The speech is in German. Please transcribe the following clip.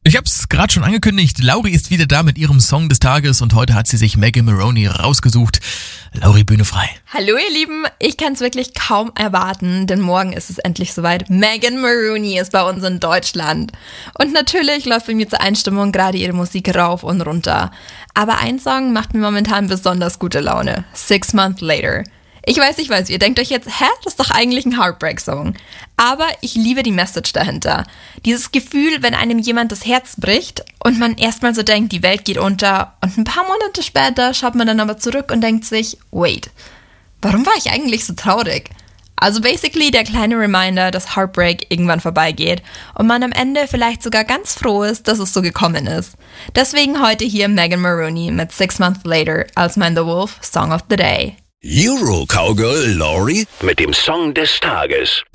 Ich hab's gerade schon angekündigt, Lauri ist wieder da mit ihrem Song des Tages und heute hat sie sich Megan Moroney rausgesucht. Lauri, Bühne frei. Hallo ihr Lieben, ich kann es wirklich kaum erwarten, denn morgen ist es endlich soweit. Megan Moroney ist bei uns in Deutschland. Und natürlich läuft bei mir zur Einstimmung gerade ihre Musik rauf und runter. Aber ein Song macht mir momentan besonders gute Laune. 6 Months Later. Ich weiß, ihr denkt euch jetzt, das ist doch eigentlich ein Heartbreak-Song. Aber ich liebe die Message dahinter. Dieses Gefühl, wenn einem jemand das Herz bricht und man erstmal so denkt, die Welt geht unter und ein paar Monate später schaut man dann aber zurück und denkt sich, wait, warum war ich eigentlich so traurig? Also basically der kleine Reminder, dass Heartbreak irgendwann vorbeigeht und man am Ende vielleicht sogar ganz froh ist, dass es so gekommen ist. Deswegen heute hier Megan Moroney mit 6 Months Later als mein The Wolf Song of the Day. Euro Cowgirl Lauri mit dem Song des Tages.